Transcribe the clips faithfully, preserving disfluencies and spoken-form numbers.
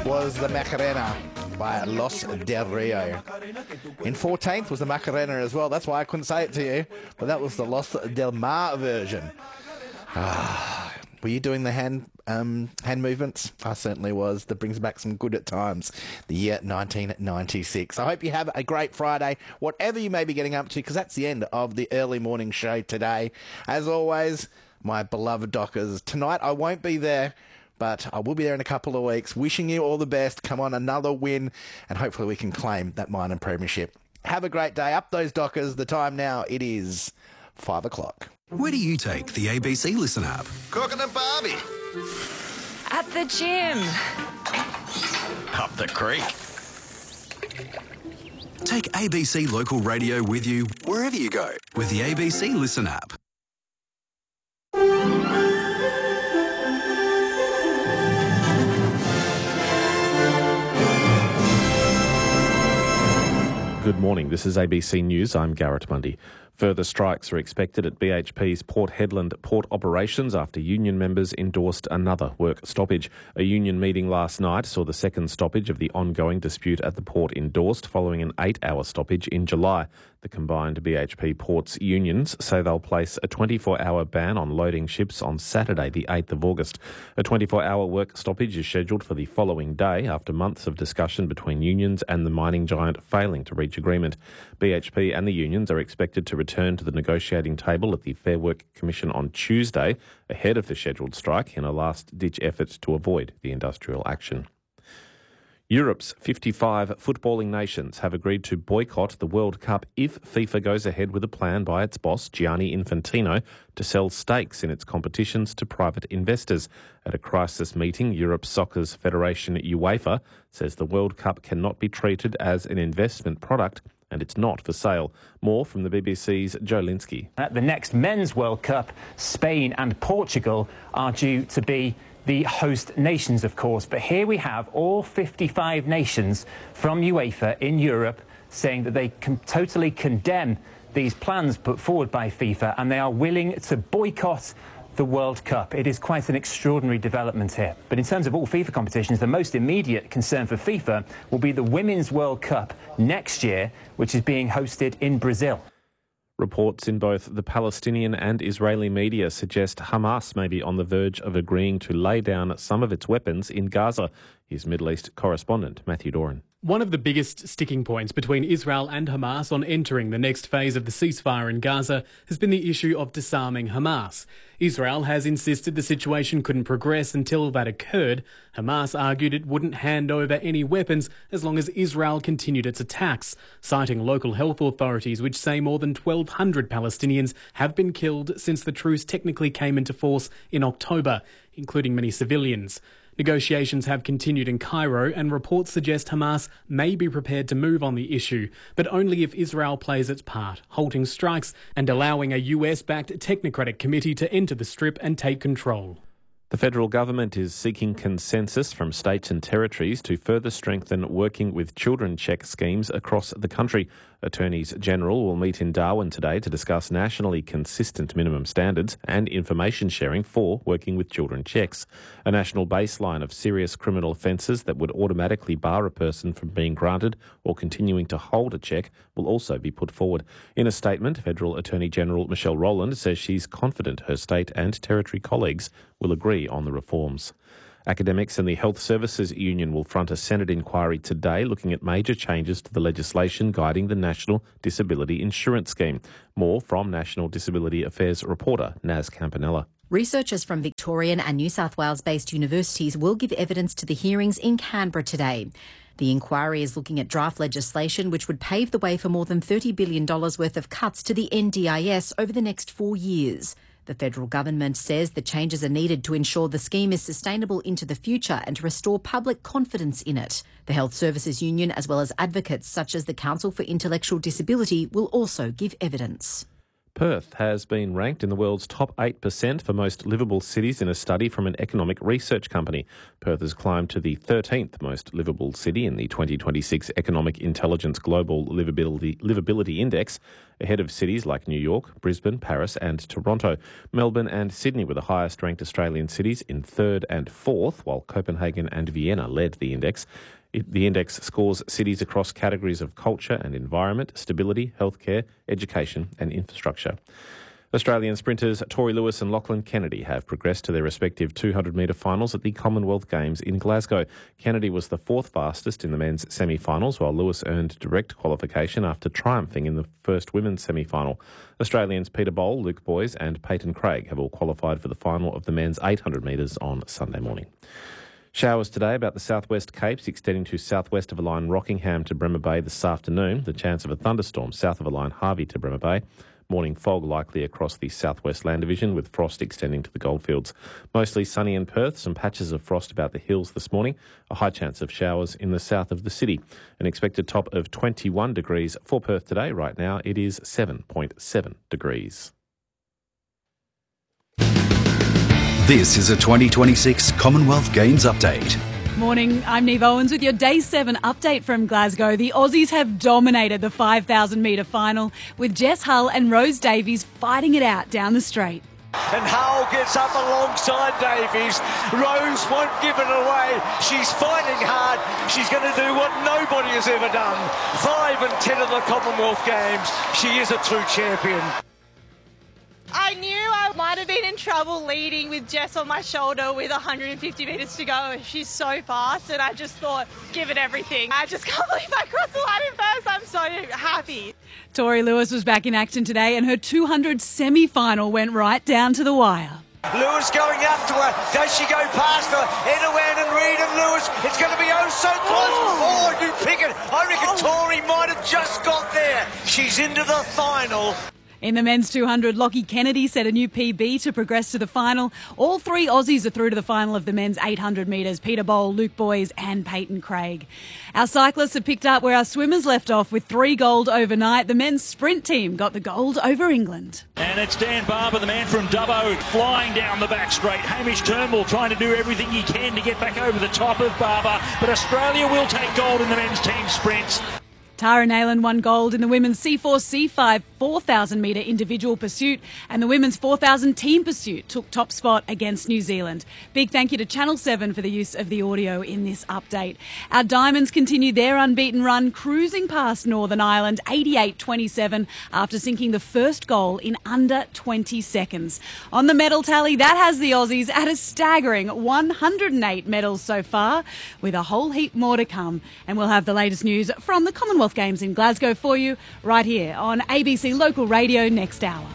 was the Macarena by Los Del Rio. In fourteenth was the Macarena as well. That's why I couldn't say it to you, but that was the Los Del Mar version. Ah, were you doing the hand um, hand movements? I certainly was. That brings back some good at times. The year nineteen ninety-six. I hope you have a great Friday, whatever you may be getting up to, because that's the end of the early morning show today. As always, my beloved Dockers, tonight I won't be there, but I will be there in a couple of weeks. Wishing you all the best. Come on, another win, and hopefully we can claim that minor premiership. Have a great day. Up those Dockers. The time now, it is five o'clock. Where do you take the A B C Listen app? Cooking at Barbie. At the gym. Up the creek. Take A B C Local Radio with you wherever you go with the A B C Listen app. Good morning. This is A B C News. I'm Garrett Mundy. Further strikes are expected at B H P's Port Hedland port operations after union members endorsed another work stoppage. A union meeting last night saw the second stoppage of the ongoing dispute at the port endorsed following an eight-hour stoppage in July. The combined B H P ports unions say they'll place a twenty-four hour ban on loading ships on Saturday, the eighth of August. A twenty-four hour work stoppage is scheduled for the following day after months of discussion between unions and the mining giant failing to reach agreement. B H P and the unions are expected to return to the negotiating table at the Fair Work Commission on Tuesday, ahead of the scheduled strike, in a last-ditch effort to avoid the industrial action. Europe's fifty-five footballing nations have agreed to boycott the World Cup if FIFA goes ahead with a plan by its boss, Gianni Infantino, to sell stakes in its competitions to private investors. At a crisis meeting, Europe's Soccer's Federation, UEFA, says the World Cup cannot be treated as an investment product and it's not for sale. More from the B B C's Joe Linsky. At the next Men's World Cup, Spain and Portugal are due to be the host nations, of course. But here we have all fifty-five nations from UEFA in Europe saying that they can totally condemn these plans put forward by FIFA and they are willing to boycott the World Cup. It is quite an extraordinary development here. But in terms of all FIFA competitions, the most immediate concern for FIFA will be the Women's World Cup next year, which is being hosted in Brazil. Reports in both the Palestinian and Israeli media suggest Hamas may be on the verge of agreeing to lay down some of its weapons in Gaza. Here's Middle East correspondent Matthew Doran. One of the biggest sticking points between Israel and Hamas on entering the next phase of the ceasefire in Gaza has been the issue of disarming Hamas. Israel has insisted the situation couldn't progress until that occurred. Hamas argued it wouldn't hand over any weapons as long as Israel continued its attacks, citing local health authorities which say more than twelve hundred Palestinians have been killed since the truce technically came into force in October, including many civilians. Negotiations have continued in Cairo and reports suggest Hamas may be prepared to move on the issue, but only if Israel plays its part, halting strikes and allowing a U S-backed technocratic committee to enter the Strip and take control. The federal government is seeking consensus from states and territories to further strengthen working with children check schemes across the country. Attorneys General will meet in Darwin today to discuss nationally consistent minimum standards and information sharing for working with children checks. A national baseline of serious criminal offences that would automatically bar a person from being granted or continuing to hold a check will also be put forward. In a statement, Federal Attorney General Michelle Rowland says she's confident her state and territory colleagues will agree on the reforms. Academics and the Health Services Union will front a Senate inquiry today looking at major changes to the legislation guiding the National Disability Insurance Scheme. More from National Disability Affairs reporter Naz Campanella. Researchers from Victorian and New South Wales-based universities will give evidence to the hearings in Canberra today. The inquiry is looking at draft legislation which would pave the way for more than thirty billion dollars worth of cuts to the N D I S over the next four years. The federal government says the changes are needed to ensure the scheme is sustainable into the future and to restore public confidence in it. The Health Services Union, as well as advocates such as the Council for Intellectual Disability, will also give evidence. Perth has been ranked in the world's top eight percent for most livable cities in a study from an economic research company. Perth has climbed to the thirteenth most livable city in the twenty twenty-six Economic Intelligence Global Livability, Livability Index, ahead of cities like New York, Brisbane, Paris and Toronto. Melbourne and Sydney were the highest ranked Australian cities in third and fourth, while Copenhagen and Vienna led the index. It, the index scores cities across categories of culture and environment, stability, healthcare, education and infrastructure. Australian sprinters Tori Lewis and Lachlan Kennedy have progressed to their respective two hundred metre finals at the Commonwealth Games in Glasgow. Kennedy was the fourth fastest in the men's semi-finals, while Lewis earned direct qualification after triumphing in the first women's semi-final. Australians Peter Bowl, Luke Boys and Peyton Craig have all qualified for the final of the men's eight hundred metres on Sunday morning. Showers today about the southwest Capes, extending to southwest of a line Rockingham to Bremer Bay this afternoon. The chance of a thunderstorm south of a line Harvey to Bremer Bay. Morning fog likely across the southwest land division, with frost extending to the goldfields. Mostly sunny in Perth, some patches of frost about the hills this morning. A high chance of showers in the south of the city. An expected top of twenty-one degrees for Perth today. Right now it is seven point seven degrees. This is a twenty twenty-six Commonwealth Games update. Morning, I'm Neve Owens with your Day seven update from Glasgow. The Aussies have dominated the five thousand metre final, with Jess Hull and Rose Davies fighting it out down the straight. And Hull gets up alongside Davies. Rose won't give it away. She's fighting hard. She's going to do what nobody has ever done. Five and ten of the Commonwealth Games. She is a true champion. I knew I might have been in trouble leading with Jess on my shoulder with one hundred fifty metres to go. She's so fast, and I just thought, give it everything. I just can't believe I crossed the line in first. I'm so happy. Tori Lewis was back in action today, and her two hundred semi-final went right down to the wire. Lewis going up to her. Does she go past her? Edowan and Reid and Lewis. It's going to be oh so close. Oh, New Pickett. I reckon Tori might have just got there. She's into the final. In the men's two hundred, Lockie Kennedy set a new P B to progress to the final. All three Aussies are through to the final of the men's eight hundred metres. Peter Bowl, Luke Boys and Peyton Craig. Our cyclists have picked up where our swimmers left off with three gold overnight. The men's sprint team got the gold over England. And it's Dan Barber, the man from Dubbo, flying down the back straight. Hamish Turnbull trying to do everything he can to get back over the top of Barber. But Australia will take gold in the men's team sprints. Tara Nayland won gold in the women's C four C five four thousand metre individual pursuit, and the women's four thousand team pursuit took top spot against New Zealand. Big thank you to Channel seven for the use of the audio in this update. Our Diamonds continue their unbeaten run, cruising past Northern Ireland eighty-eight twenty-seven after sinking the first goal in under twenty seconds. On the medal tally, that has the Aussies at a staggering one hundred eight medals so far, with a whole heap more to come. And we'll have the latest news from the Commonwealth Games in Glasgow for you right here on A B C Local Radio next hour.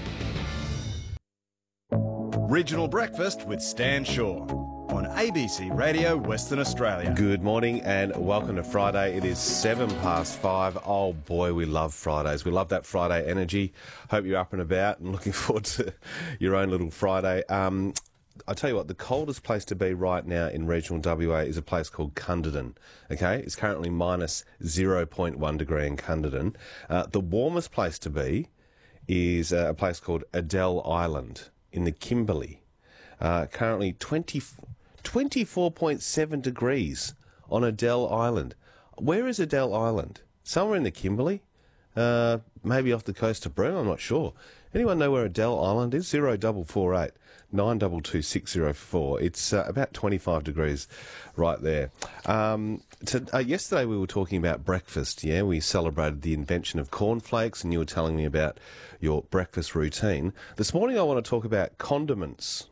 Regional Breakfast with Stan Shaw on A B C Radio Western Australia. Good morning and welcome to Friday. It is seven past five. Oh boy, we love Fridays. We love that Friday energy. Hope you're up and about and looking forward to your own little Friday. Um, I tell you what, the coldest place to be right now in regional W A is a place called Cunderdin. Okay, it's currently minus zero point one degree in Cunderdin. Uh, the warmest place to be is uh, a place called Adele Island in the Kimberley. Uh, currently twenty, twenty-four point seven degrees on Adele Island. Where is Adele Island? Somewhere in the Kimberley? Uh, maybe off the coast of Broome, I'm not sure. Anyone know where Adele Island is? zero double four eight nine two two six zero four. It's uh, about twenty-five degrees right there. Um, to, uh, yesterday we were talking about breakfast, yeah? We celebrated the invention of cornflakes and you were telling me about your breakfast routine. This morning I want to talk about condiments.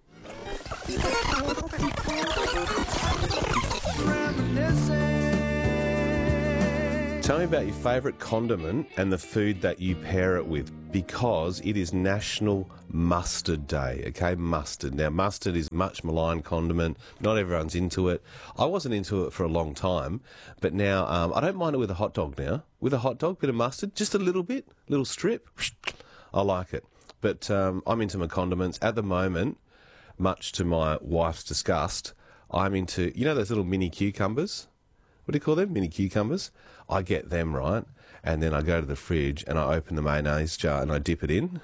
Tell me about your favourite condiment and the food that you pair it with, because it is National Mustard Day, okay? Mustard. Now, mustard is a much maligned condiment. Not everyone's into it. I wasn't into it for a long time, but now um, I don't mind it with a hot dog now. With a hot dog, bit of mustard, just a little bit, little strip. I like it. But um, I'm into my condiments. At the moment, much to my wife's disgust, I'm into, you know those little mini cucumbers? What do you call them? Mini cucumbers? I get them, right? and then I go to the fridge and I open the mayonnaise jar and I dip it in.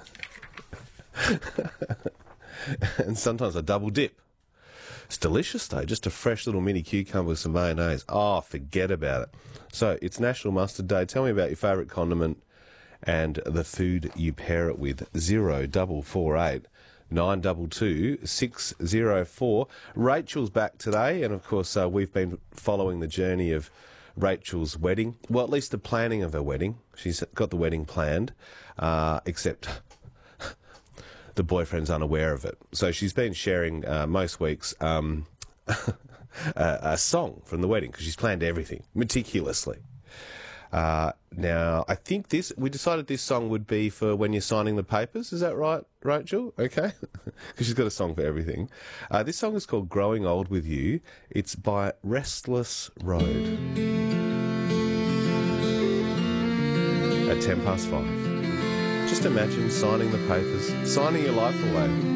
And sometimes I double dip. It's delicious though, just a fresh little mini cucumber with some mayonnaise. Oh, forget about it. So it's National Mustard Day. Tell me about your favourite condiment and the food you pair it with. Zero double four eight nine double two six zero four. Rachel's back today, and of course uh, we've been following the journey of Rachel's wedding. Well, at least the planning of her wedding. She's got the wedding planned, uh, except the boyfriend's unaware of it. So she's been sharing uh, most weeks um, a, a song from the wedding because she's planned everything meticulously. Uh, now, I think this, we decided this song would be for when you're signing the papers. Is that right, Rachel? Okay. Because she's got a song for everything. Uh, this song is called Growing Old With You. It's by Restless Road. At ten past five. Just imagine signing the papers, signing your life away.